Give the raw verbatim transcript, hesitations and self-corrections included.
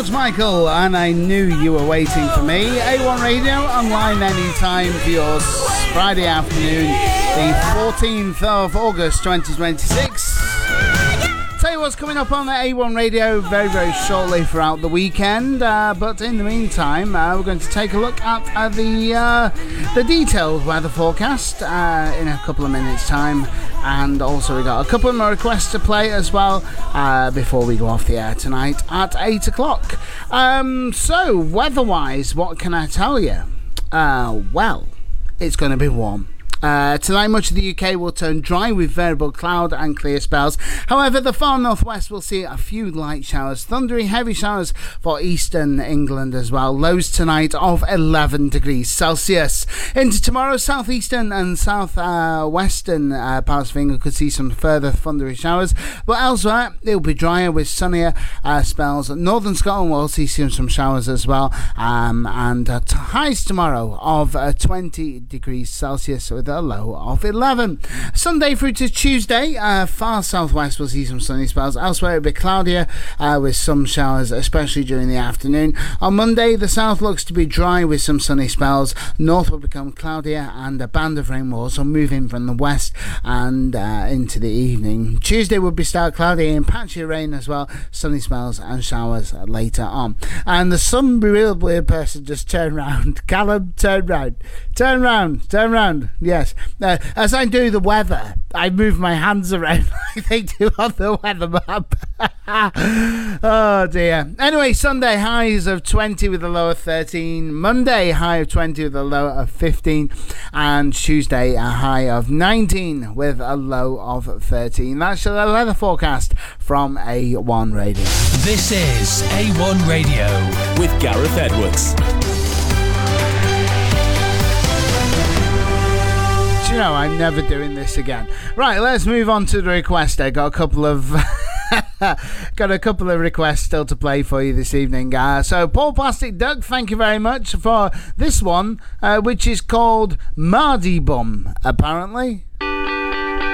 George Michael, and I knew you were waiting for me. A one Radio, online anytime for yours. Friday afternoon, the fourteenth of August twenty twenty-six. Tell you what's coming up on the A one Radio very, very shortly throughout the weekend. Uh, but in the meantime, uh, we're going to take a look at uh, the uh, the detailed weather forecast uh, in a couple of minutes' time. And also we got a couple more requests to play as well uh, before we go off the air tonight at eight o'clock. Um, so, weather-wise, what can I tell you? Uh, well, it's going to be warm. Uh, tonight, much of the U K will turn dry with variable cloud and clear spells. However, the far northwest will see a few light showers, thundery heavy showers for eastern England as well. Lows tonight of eleven degrees Celsius. Into tomorrow, southeastern and south uh, western uh, parts of England could see some further thundery showers, but elsewhere it will be drier with sunnier uh, spells. Northern Scotland will see some, some showers as well, um, and uh, t- highs tomorrow of uh, twenty degrees Celsius with a low of eleven. Sunday through to Tuesday, uh, far southwest will see some sunny spells. Elsewhere it will be cloudier uh, with some showers, especially during the afternoon. On Monday, the south looks to be dry with some sunny spells. North will become cloudier and a band of rain will also move in from the west and uh, into the evening. Tuesday will be start cloudy and patchy rain as well. Sunny spells and showers later on. And the sun bewildered person just turned round. Callum, turn round. Turn round. Turn round. Yeah. Uh, as I do the weather, I move my hands around like they do on the weather map. Oh dear. Anyway, Sunday highs of twenty with a low of thirteen. Monday high of twenty with a low of fifteen. And Tuesday a high of nineteen with a low of thirteen. That's the weather forecast from A one Radio. This is A one Radio with Gareth Edwards. You know, I'm never doing this again. Right, let's move on to the request. I got a couple of got a couple of requests still to play for you this evening. Uh, so, Paul Plastic Duck, thank you very much for this one, uh, which is called Mardy Bum, apparently.